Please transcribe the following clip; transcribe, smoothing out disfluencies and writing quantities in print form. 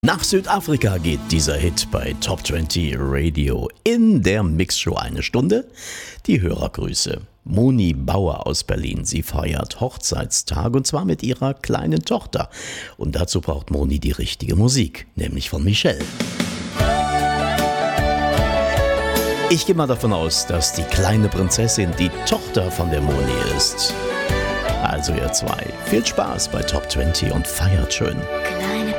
Nach Südafrika geht dieser Hit bei Top 20 Radio. In der Mixshow eine Stunde. Die Hörergrüße. Moni Bauer aus Berlin. Sie feiert Hochzeitstag und zwar mit ihrer kleinen Tochter. Und dazu braucht Moni die richtige Musik, nämlich von Michelle. Ich gehe mal davon aus, dass die kleine Prinzessin die Tochter von der Moni ist. Also ihr zwei, viel Spaß bei Top 20 und feiert schön. Kleine